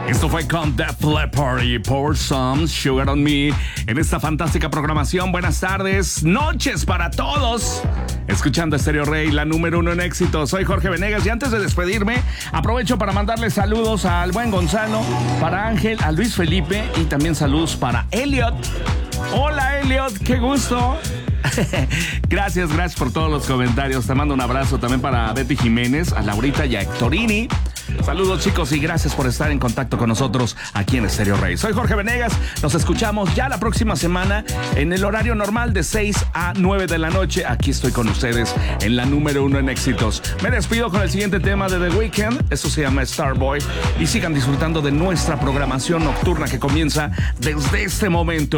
Esto fue con Def Leppard y Pour Some Sugar on Me en esta fantástica programación. Buenas tardes, noches para todos. Escuchando Stereo Rey, la número uno en éxito. Soy Jorge Venegas y antes de despedirme, aprovecho para mandarle saludos al buen Gonzalo, para Ángel, a Luis Felipe y también saludos para Elliot. Hola Elliot, qué gusto. Gracias por todos los comentarios. Te mando un abrazo también para Betty Jiménez, a Laurita y a Hectorini. Saludos chicos y gracias por estar en contacto con nosotros aquí en Stereo Rey. Soy Jorge Venegas, nos escuchamos ya la próxima semana en el horario normal de 6 a 9 de la noche. Aquí estoy con ustedes en la número uno en éxitos. Me despido con el siguiente tema de The Weeknd, esto se llama Starboy, y sigan disfrutando de nuestra programación nocturna que comienza desde este momento.